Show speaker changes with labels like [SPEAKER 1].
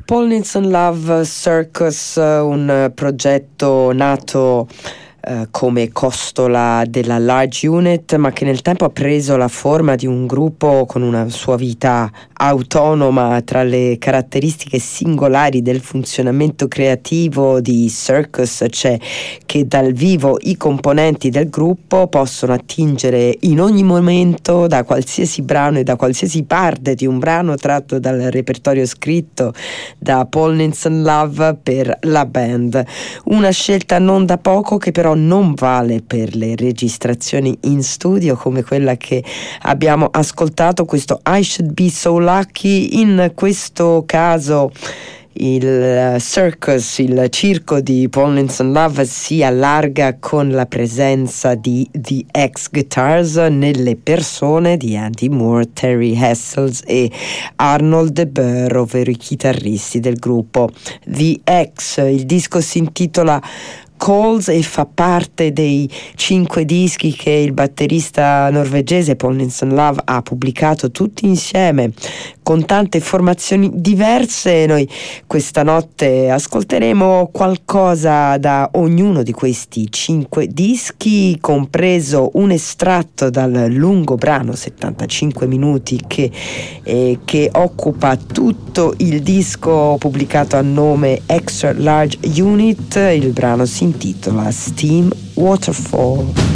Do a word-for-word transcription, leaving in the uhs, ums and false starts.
[SPEAKER 1] Paul Needs and Love Circus, un progetto nato Uh, come costola della Large Unit, ma che nel tempo ha preso la forma di un gruppo con una sua vita autonoma. Tra le caratteristiche singolari del funzionamento creativo di Circus c'è che dal vivo i componenti del gruppo possono attingere in ogni momento da qualsiasi brano e da qualsiasi parte di un brano tratto dal repertorio scritto da Paul Needs and Love per la band. Una scelta non da poco, che però non vale per le registrazioni in studio come quella che abbiamo ascoltato, questo I Should Be So Lucky. In questo caso il circus, il circo di Paul Needs and Love si allarga con la presenza di The X Guitars nelle persone di Andy Moore, Terry Hessels e Arnold De Boer, ovvero i chitarristi del gruppo The X. Il disco si intitola Calls e fa parte dei cinque dischi che il batterista norvegese Paul Needs and Love ha pubblicato tutti insieme con tante formazioni diverse. Noi questa notte ascolteremo qualcosa da ognuno di questi cinque dischi, compreso un estratto dal lungo brano settantacinque minuti che, eh, che occupa tutto il disco pubblicato a nome Extra Large Unit. Il brano si intitola Steam Waterfall.